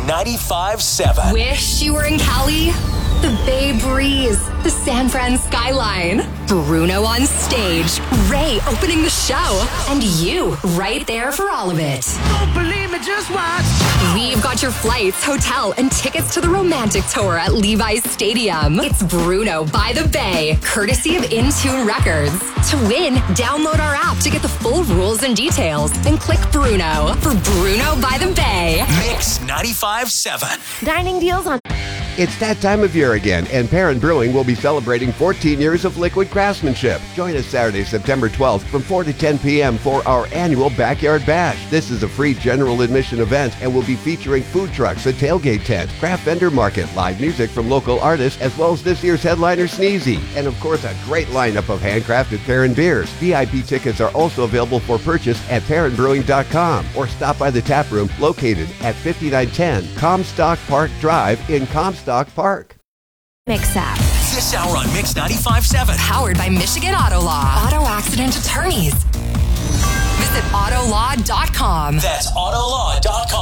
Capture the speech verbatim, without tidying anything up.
ninety-five seven. Wish you were in Cali? The Bay Breeze, the San Fran skyline, Bruno on stage, Ray opening the show, and you right there for all of it. Don't believe me, just watch. We've got your flights, hotel, and tickets to the romantic tour at Levi's Stadium. It's Bruno by the Bay, courtesy of Intune Records. To win, download our app to get the full rules and details, and click Bruno for Bruno by the Bay. Mix ninety-five seven. Dining deals on... It's that time of year again, and Perrin Brewing will be celebrating fourteen years of liquid craftsmanship. Join us Saturday, September twelfth from four to ten p.m. for our annual Backyard Bash. This is a free general admission event and will be featuring food trucks, a tailgate tent, craft vendor market, live music from local artists, as well as this year's headliner Sneezy. And of course, a great lineup of handcrafted Perrin beers. V I P tickets are also available for purchase at perrin brewing dot com or stop by the tap room located at fifty-nine ten Comstock Park Drive in Comstock Park. Mix app. This hour on Mix ninety-five seven. Powered by Michigan Auto Law. Auto accident attorneys. Visit auto law dot com. That's auto law dot com.